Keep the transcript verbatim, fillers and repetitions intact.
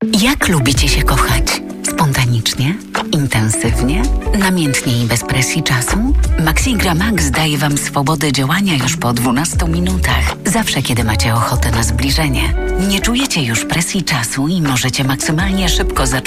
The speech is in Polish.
Jak lubicie się kochać? Spontanicznie? Intensywnie? Namiętnie i bez presji czasu? Maxigra Max daje Wam swobodę działania już po dwunastu minutach. Zawsze, kiedy macie ochotę na zbliżenie. Nie czujecie już presji czasu i możecie maksymalnie szybko zacząć